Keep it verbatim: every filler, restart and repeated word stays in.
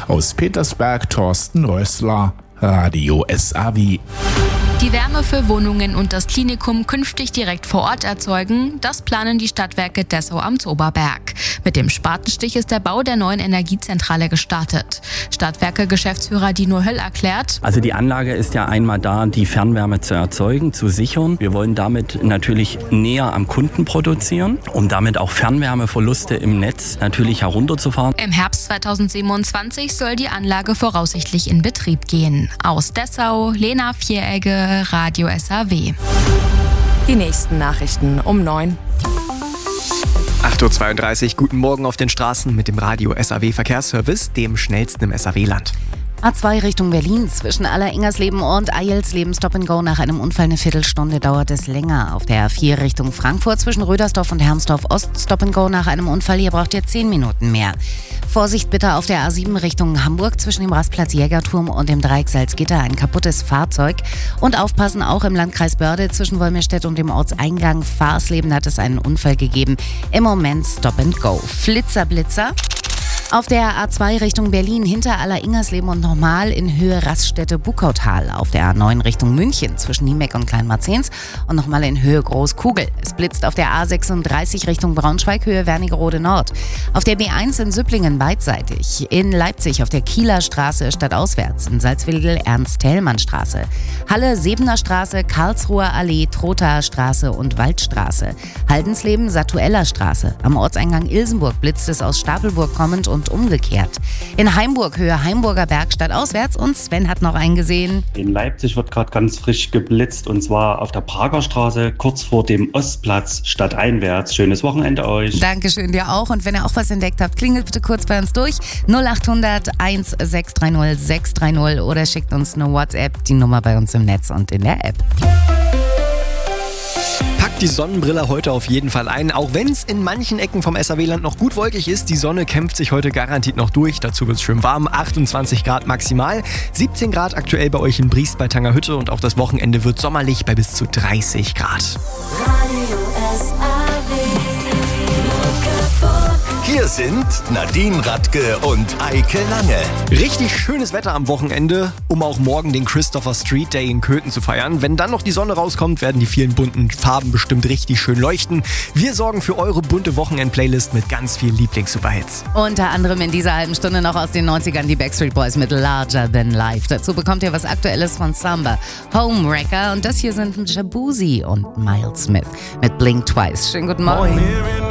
Aus Petersberg Thorsten Rössler, Radio S A W. Die Wärme für Wohnungen und das Klinikum künftig direkt vor Ort erzeugen, das planen die Stadtwerke Dessau am Zoberberg. Mit dem Spatenstich ist der Bau der neuen Energiezentrale gestartet. Stadtwerke-Geschäftsführer Dino Höll erklärt: Also die Anlage ist ja einmal da, die Fernwärme zu erzeugen, zu sichern. Wir wollen damit natürlich näher am Kunden produzieren, um damit auch Fernwärmeverluste im Netz natürlich herunterzufahren. Im Herbst zweitausendsiebenundzwanzig soll die Anlage voraussichtlich in Betrieb gehen. Aus Dessau, Lena Vieregge, Radio S A W. Die nächsten Nachrichten um neun. acht Uhr zweiunddreißig, guten Morgen auf den Straßen mit dem Radio S A W Verkehrsservice, dem schnellsten im S A W-Land. A zwei Richtung Berlin, zwischen Aller-Ingersleben und Eilsleben Stop and Go. Nach einem Unfall eine Viertelstunde dauert es länger. Auf der A vier Richtung Frankfurt zwischen Rödersdorf und Hermsdorf Ost Stop and Go. Nach einem Unfall, hier braucht ihr zehn Minuten mehr. Vorsicht bitte auf der A sieben Richtung Hamburg zwischen dem Rastplatz Jägerturm und dem Dreieck Salzgitter, ein kaputtes Fahrzeug. Und aufpassen auch im Landkreis Börde zwischen Wolmirstedt und dem Ortseingang Farsleben hat es einen Unfall gegeben. Im Moment Stop and Go. Flitzer, Blitzer. Auf der A zwei Richtung Berlin hinter Aller-Ingersleben und nochmal in Höhe Raststätte Buckautal. Auf der A neun Richtung München zwischen Niemeck und Kleinmarzens und nochmal in Höhe Großkugel. Es blitzt auf der A sechsunddreißig Richtung Braunschweig, Höhe Wernigerode Nord. Auf der B eins in Süpplingen beidseitig. In Leipzig auf der Kieler Straße stadtauswärts. In Salzwedel Ernst-Thälmann-Straße. Halle Sebener Straße, Karlsruher Allee, Trothaer Straße und Waldstraße. Haldensleben Satueller Straße. Am Ortseingang Ilsenburg blitzt es aus Stapelburg kommend und umgekehrt. In Heimburg, Höhe Heimburger Berg stadtauswärts, und Sven hat noch einen gesehen. In Leipzig wird gerade ganz frisch geblitzt, und zwar auf der Prager Straße, kurz vor dem Ostplatz stadteinwärts. Schönes Wochenende euch. Dankeschön dir auch, und wenn ihr auch was entdeckt habt, klingelt bitte kurz bei uns durch. null acht hundert eins sechs drei null sechs drei null oder schickt uns eine WhatsApp, die Nummer bei uns im Netz und in der App. Packt die Sonnenbrille heute auf jeden Fall ein, auch wenn es in manchen Ecken vom S A W-Land noch gut wolkig ist. Die Sonne kämpft sich heute garantiert noch durch. Dazu wird es schön warm, achtundzwanzig Grad maximal, siebzehn Grad aktuell bei euch in Briest bei Tangerhütte, und auch das Wochenende wird sommerlich bei bis zu dreißig Grad. Radio S A W. Hier sind Nadine Radke und Eike Lange. Richtig schönes Wetter am Wochenende, um auch morgen den Christopher Street Day in Köthen zu feiern. Wenn dann noch die Sonne rauskommt, werden die vielen bunten Farben bestimmt richtig schön leuchten. Wir sorgen für eure bunte Wochenend-Playlist mit ganz vielen Lieblings-Superhits. Unter anderem in dieser halben Stunde noch aus den neunzigern die Backstreet Boys mit Larger Than Life. Dazu bekommt ihr was Aktuelles von Samba, Homewrecker, und das hier sind Jabuzi und Miles Smith mit Blink Twice. Schönen guten Morgen. Moin.